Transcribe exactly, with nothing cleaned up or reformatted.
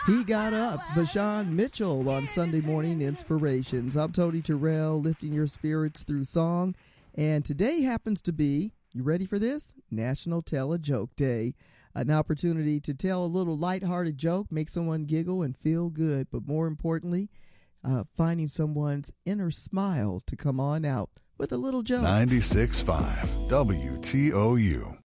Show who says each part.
Speaker 1: He got up. Vashawn Mitchell on Sunday Morning Inspirations. I'm Tony Terrell, lifting your spirits through song. And today happens to be, you ready for this? National Tell a Joke Day. An opportunity to tell a little lighthearted joke, make someone giggle and feel good. But more importantly, uh, finding someone's inner smile to come on out with a little joke.
Speaker 2: ninety-six point five W T O U.